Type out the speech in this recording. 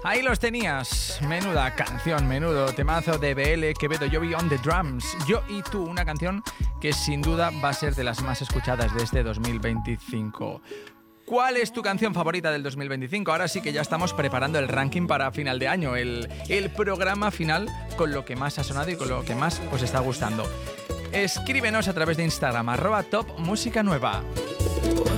Ahí los tenías, menuda canción, menudo temazo de BL Quevedo, Jovi on the Drums, Yo y Tú, una canción que sin duda va a ser de las más escuchadas de este 2025. ¿Cuál es tu canción favorita del 2025? Ahora sí que ya estamos preparando el ranking para final de año, el programa final con lo que más ha sonado y con lo que más os está gustando. Escríbenos a través de Instagram, @topmusicanueva. Por